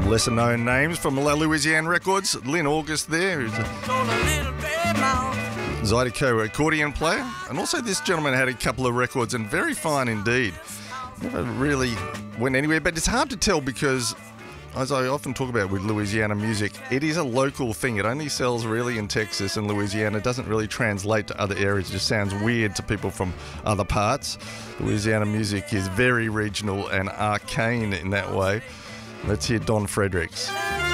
lesser known names from La Louisiane Records. Lynn August there, who's a Zydeco accordion player. And also this gentleman had a couple of records and very fine indeed. Never really went anywhere, but it's hard to tell because, as I often talk about with Louisiana music, it is a local thing. It only sells really in Texas and Louisiana. It doesn't really translate to other areas. It just sounds weird to people from other parts. Louisiana music is very regional and arcane in that way. Let's hear Don Fredericks.